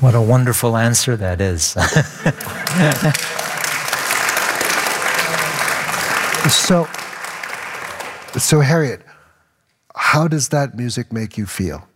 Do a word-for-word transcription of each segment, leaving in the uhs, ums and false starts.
What a wonderful answer that is. so, so Harriet, how does that music make you feel?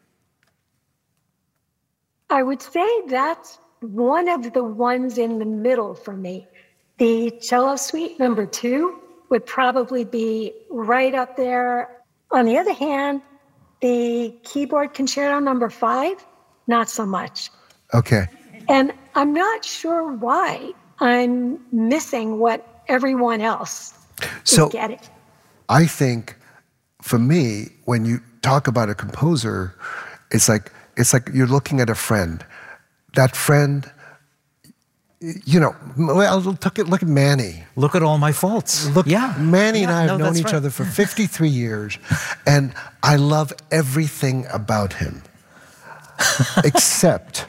I would say that's one of the ones in the middle for me. The cello suite number two would probably be right up there. On the other hand, the keyboard concerto number five, not so much. Okay. And I'm not sure why I'm missing what everyone else so, is getting. I think, for me, when you talk about a composer, it's like it's like you're looking at a friend. That friend, you know, well, look at look at Manny. Look at all my faults. Look, yeah, Manny yeah, and I have no, known each right. other for fifty-three years, and I love everything about him, except.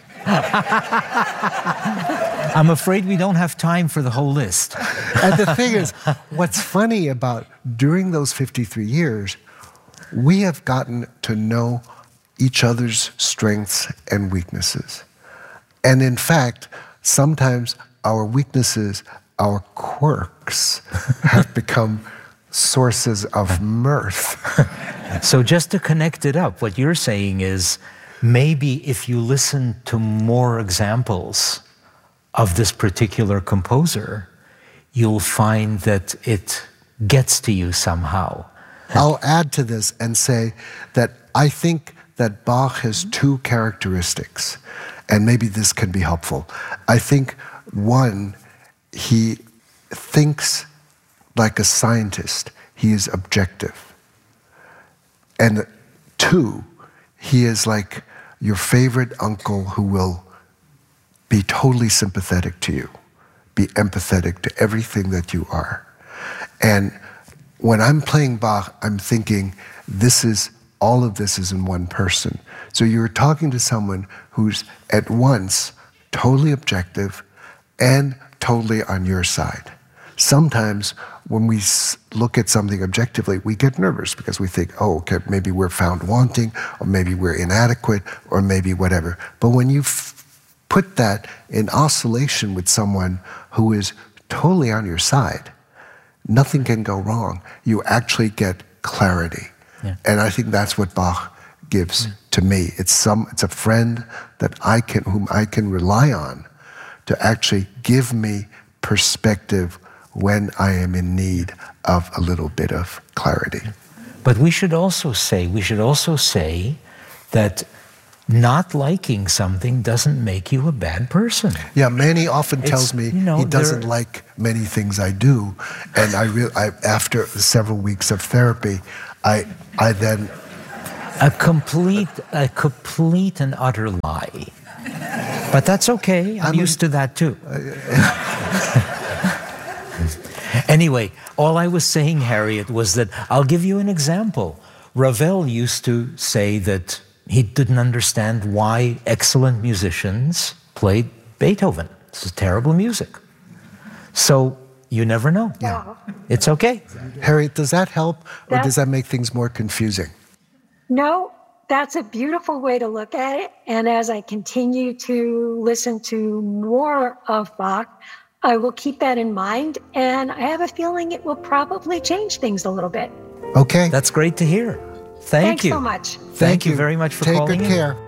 I'm afraid we don't have time for the whole list. And the thing is, what's funny about during those fifty-three years, we have gotten to know each other's strengths and weaknesses. And in fact, sometimes our weaknesses, our quirks, have become sources of mirth. So just to connect it up, what you're saying is, maybe if you listen to more examples of this particular composer, you'll find that it gets to you somehow. I'll add to this and say that I think that Bach has two characteristics, and maybe this can be helpful. I think, one, he thinks like a scientist. He is objective. And two, he is like your favorite uncle who will be totally sympathetic to you, be empathetic to everything that you are. And when I'm playing Bach, I'm thinking, this is, all of this is in one person. So you're talking to someone who's at once totally objective and totally on your side. Sometimes when we look at something objectively, we get nervous because we think, oh, okay, maybe we're found wanting, or maybe we're inadequate, or maybe whatever. But when you f- put that in oscillation with someone who is totally on your side, nothing can go wrong. You actually get clarity. Yeah. And I think that's what Bach gives yeah. to me. It's some, it's a friend that I can, whom I can rely on to actually give me perspective when I am in need of a little bit of clarity. But we should also say, we should also say that not liking something doesn't make you a bad person. Yeah, Manny often It's, tells me you know, he doesn't there- like many things I do, and I, re- I after several weeks of therapy, I I then A complete, a complete and utter lie. But that's okay. I'm, I'm used to that too. Anyway, all I was saying, Harriet, was that I'll give you an example. Ravel used to say that he didn't understand why excellent musicians played Beethoven. This is terrible music. So you never know. Yeah. It's okay. Harriet, does that help, or That's- does that make things more confusing? No, that's a beautiful way to look at it. And as I continue to listen to more of Bach, I will keep that in mind. And I have a feeling it will probably change things a little bit. Okay. That's great to hear. Thank Thanks you. so much. Thank you very much for Take calling good in. care.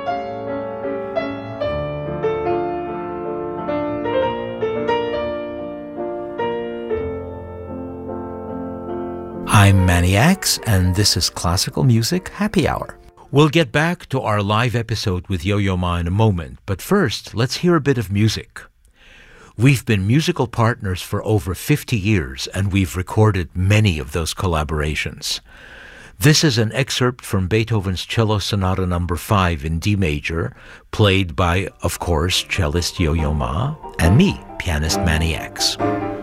I'm Manny Axe, and this is Classical Music Happy Hour. We'll get back to our live episode with Yo-Yo Ma in a moment, but first, let's hear a bit of music. We've been musical partners for over fifty years, and we've recorded many of those collaborations. This is an excerpt from Beethoven's Cello Sonata number five in D major, played by, of course, cellist Yo-Yo Ma, and me, pianist Manny Axe.